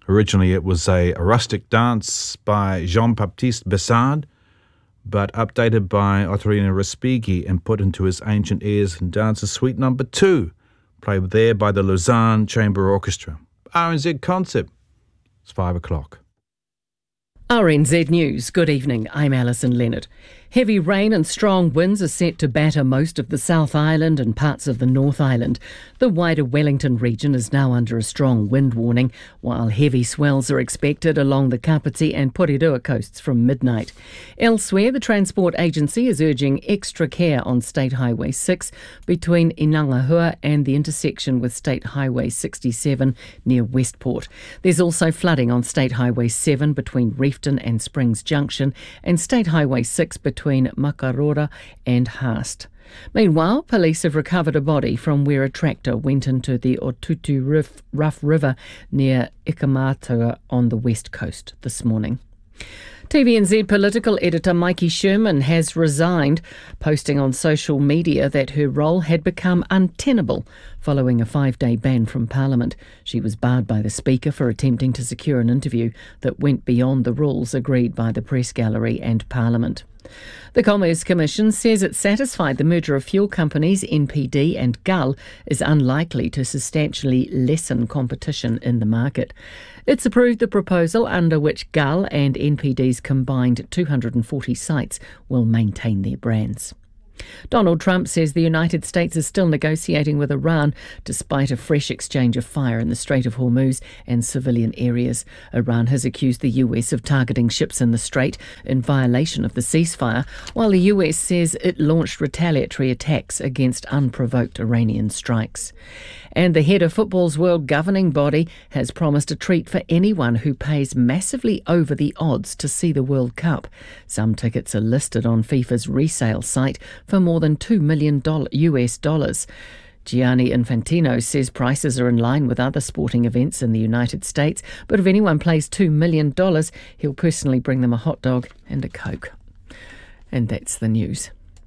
Originally it was a rustic dance by Jean-Baptiste Bessard, but updated by Ottorino Respighi and put into his ancient airs and dances suite number 2, played there by the Lausanne Chamber Orchestra. RNZ Concert. It's 5 o'clock. RNZ News. Good evening. I'm Alison Leonard. Heavy rain and strong winds are set to batter most of the South Island and parts of the North Island. The wider Wellington region is now under a strong wind warning, while heavy swells are expected along the Kapiti and Porirua coasts from midnight. Elsewhere, the Transport Agency is urging extra care on State Highway 6 between Inangahua and the intersection with State Highway 67 near Westport. There's also flooding on State Highway 7 between Reefton and Springs Junction and State Highway 6 between Makarora and Haast. Meanwhile, police have recovered a body from where a tractor went into the Otutu Rough River near Ikamartua on the west coast this morning. TVNZ political editor Mikey Sherman has resigned, posting on social media that her role had become untenable following a 5-day ban from Parliament. She was barred by the Speaker for attempting to secure an interview that went beyond the rules agreed by the Press Gallery and Parliament. The Commerce Commission says it's satisfied the merger of fuel companies NPD and Gull is unlikely to substantially lessen competition in the market. It's approved the proposal under which Gull and NPD's combined 240 sites will maintain their brands. Donald Trump says the United States is still negotiating with Iran despite a fresh exchange of fire in the Strait of Hormuz and civilian areas. Iran has accused the US of targeting ships in the Strait in violation of the ceasefire, while the US says it launched retaliatory attacks against unprovoked Iranian strikes. And the head of football's world governing body has promised a treat for anyone who pays massively over the odds to see the World Cup. Some tickets are listed on FIFA's resale site for more than $2 million US dollars. Gianni Infantino says prices are in line with other sporting events in the United States, but if anyone plays $2 million, he'll personally bring them a hot dog and a Coke. And that's the news.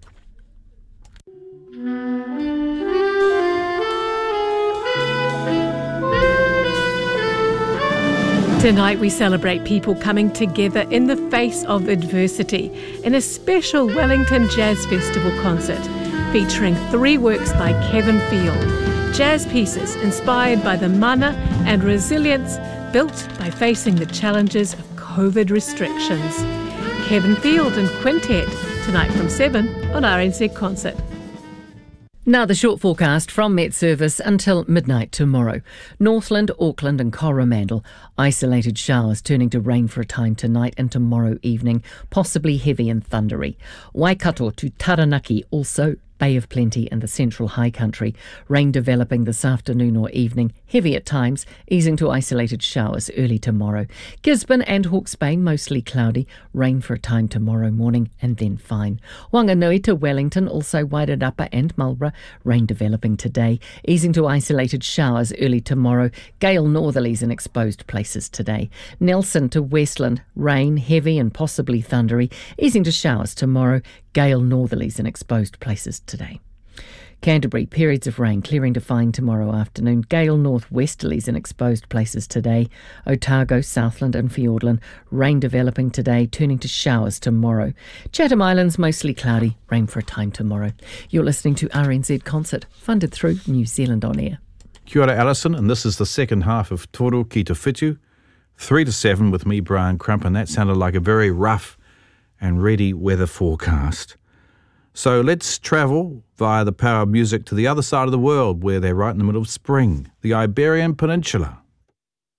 Tonight we celebrate people coming together in the face of adversity in a special Wellington Jazz Festival concert featuring 3 works by Kevin Field. Jazz pieces inspired by the mana and resilience built by facing the challenges of COVID restrictions. Kevin Field and Quintet tonight from 7 on RNZ Concert. Now the short forecast from Met Service until midnight tomorrow. Northland, Auckland and Coromandel. Isolated showers turning to rain for a time tonight and tomorrow evening, possibly heavy and thundery. Waikato to Taranaki also Bay of Plenty and the Central High Country. Rain developing this afternoon or evening, heavy at times, easing to isolated showers early tomorrow. Gisborne and Hawke's Bay mostly cloudy, rain for a time tomorrow morning and then fine. Wanganui to Wellington, also Wairarapa and Marlborough, rain developing today, easing to isolated showers early tomorrow. Gale northerlies in exposed places today. Nelson to Westland, rain, heavy and possibly thundery, easing to showers tomorrow. Gale northerlies in exposed places today. Canterbury, periods of rain, clearing to fine tomorrow afternoon. Gale northwesterlies in exposed places today. Otago, Southland and Fiordland, rain developing today, turning to showers tomorrow. Chatham Islands, mostly cloudy, rain for a time tomorrow. You're listening to RNZ Concert, funded through New Zealand On Air. Kia ora, Alison, and this is the second half of Toro Ki Te Whitu, 3 to 7 with me, Brian Crump, and that sounded like a very rough and ready weather forecast. So let's travel via the power of music to the other side of the world, where they're right in the middle of spring, the Iberian Peninsula.